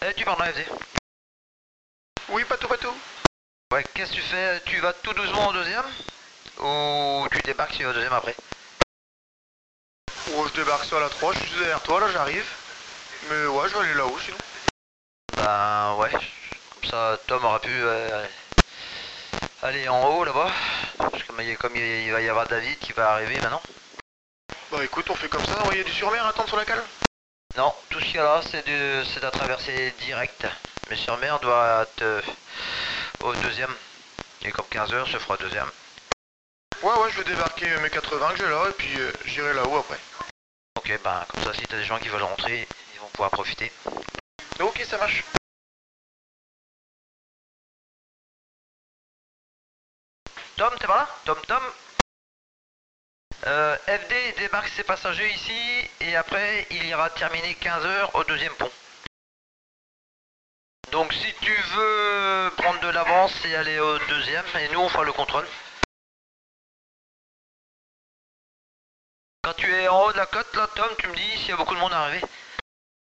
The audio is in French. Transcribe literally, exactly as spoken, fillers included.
Eh, tu parles en F D. Oui, pas tout, pas tout. Ouais, qu'est-ce que tu fais? Tu vas tout doucement au deuxième? Ou tu débarques sur le deuxième après? Oh, je débarque sur la trois, je suis derrière toi, là, j'arrive. Mais ouais, je vais aller là-haut, sinon. Ben ouais, comme ça Tom aura pu euh, aller en haut là-bas. Parce que comme il comme il va y avoir David qui va arriver maintenant. Bah écoute, on fait comme ça, il y a du surmer à attendre sur la cale. Non, tout ce qu'il y a là, c'est de, c'est à traverser direct. Mais sur mer, on doit être euh, au deuxième. Et comme quinze heures, se fera deuxième. Ouais, ouais, je vais débarquer mes quatre-vingts que j'ai là, et puis euh, j'irai là-haut après. Ok, ben comme ça, si t'as des gens qui veulent rentrer, ils vont pouvoir profiter. Ok, ça marche. Tom, t'es pas là? Tom, Tom euh, F D débarque ses passagers ici, et après, il ira terminer quinze heures au deuxième pont. Donc si tu veux prendre de l'avance et aller au deuxième, et nous on fera le contrôle. Quand tu es en haut de la côte là, Tom, tu me dis s'il y a beaucoup de monde à arriver.